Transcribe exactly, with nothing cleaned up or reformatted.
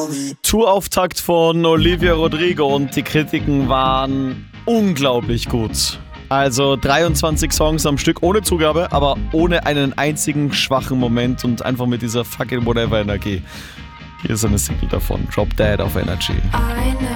Tourauftakt von Olivia Rodrigo und die Kritiken waren unglaublich gut. Also dreiundzwanzig Songs am Stück ohne Zugabe, aber ohne einen einzigen schwachen Moment und einfach mit dieser fucking whatever Energie. Hier ist eine Single davon, Drop Dead auf Energy.